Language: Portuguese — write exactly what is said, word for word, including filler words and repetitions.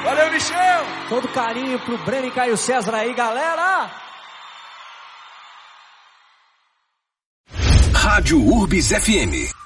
Valeu, Michel! Todo carinho pro Breno e Caio César aí, galera! Rádio Urbis F M.